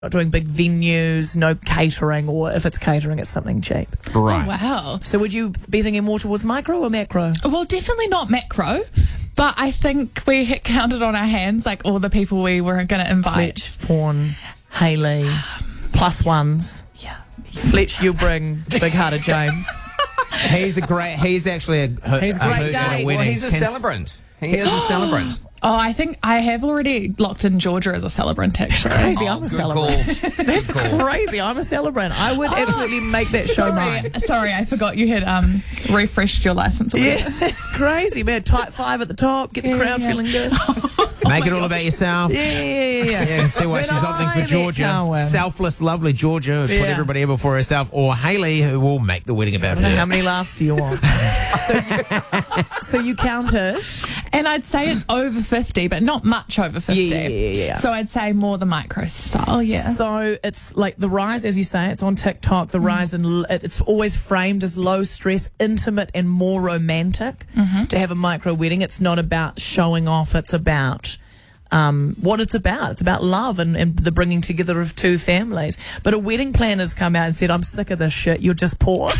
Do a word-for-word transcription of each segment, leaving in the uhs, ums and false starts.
not doing big venues, no catering, or if it's catering, it's something cheap. Right. Oh, wow. So would you be thinking more towards micro or macro? Well, definitely not macro, but I think we hit counted on our hands, like all the people we were going to invite. Fletch, Fawn, Hayley, plus ones. Yeah. Fletch, you'll bring Big Hearted James. He's a great. He's actually a. He's a great hoot at date. a wedding. Well, he's a Can- celebrant. He is a celebrant. Oh, I think I have already locked in Georgia as a celebrant, actually. Crazy, Oh, I'm a good celebrant. call. That's Good call. crazy. I'm a celebrant. I would absolutely make that show Sorry, mine. sorry, I forgot you had um, refreshed your license. Already. Yeah, that's crazy, man. Type five at the top, get the Yeah, crowd yeah. feeling good. Make it all about yourself. Yeah, yeah, yeah, yeah. Yeah, and see why When she's opting I'm for at Georgia. Darwin. Selfless, lovely Georgia who'd put Yeah. everybody able for herself, or Hayley who will make the wedding about I don't know, her. how many laughs do you want? so, you, so you counted. And I'd say it's over fifty, but not much over fifty. Yeah, yeah, yeah, yeah. So I'd say more the micro style, yeah. So it's like the rise, as you say, it's on TikTok. The rise and l- it's always framed as low stress, intimate, and more romantic. To have a micro wedding, it's not about showing off. It's about um, what it's about. It's about love and, and the bringing together of two families. But a wedding planner's come out and said, "I'm sick of this shit. You're just poor."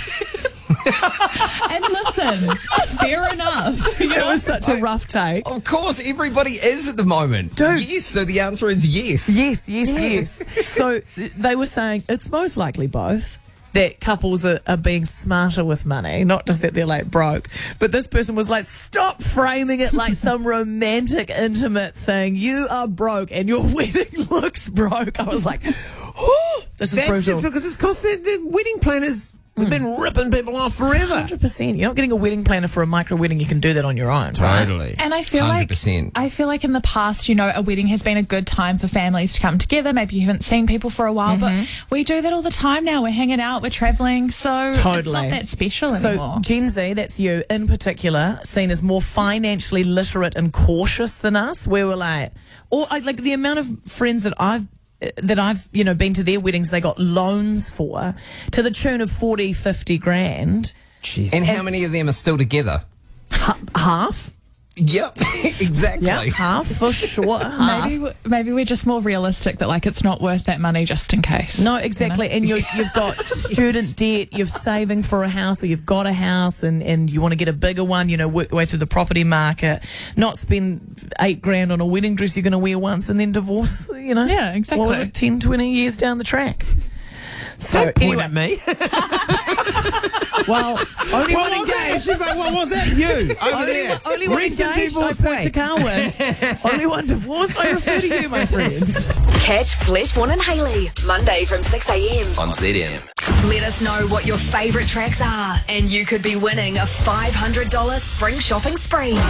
And listen, fair enough. You It know? was such a rough take. Of course, everybody is at the moment. Dude. Yes, so the answer is yes. Yes, yes, yes. So th- they were saying it's most likely both. That couples are, are being smarter with money, not just that they're like broke. But this person was like, stop framing it like some romantic, intimate thing. You are broke and your wedding looks broke. I was like, oh, this is That's brutal. just because it's because the, the wedding planners have been ripping people off forever. one hundred percent. You're not getting a wedding planner for a micro wedding. You can do that on your own. Right? Totally. And I feel one hundred percent. like I feel like in the past, you know, a wedding has been a good time for families to come together. Maybe you haven't seen people for a while, but we do that all the time now. We're hanging out, we're traveling, so it's Totally. not that special So anymore. Gen Z, that's you in particular, seen as more financially literate and cautious than us. Where we're like, or I, like the amount of friends that I've that I've you know been to their weddings, they got loans for to the tune of forty, fifty grand. Jeez. And how many of them are still together? Ha- half, Yep, exactly. yeah, half for sure. Half. Maybe w- maybe we're just more realistic that like it's not worth that money just in case. No, exactly. You know? And you're, you've got student debt, you're saving for a house, or you've got a house and, and you want to get a bigger one, you know, work your way through the property market, not spend eight grand on a wedding dress you're going to wear once and then divorce, you know? Yeah, exactly. What was it, ten, twenty years down the track? So, Don't point anyway, at me. well, only What one was that? engaged. She's like, what was that? You over Only, there. one- only one Recent engaged, I divorcee. point to Carwin. Only one divorced, I refer to you, my friend. Catch Flesh, Fawn and Hayley, Monday from six a.m. On Z M. Let us know what your favourite tracks are, and you could be winning a five hundred dollars spring shopping spree.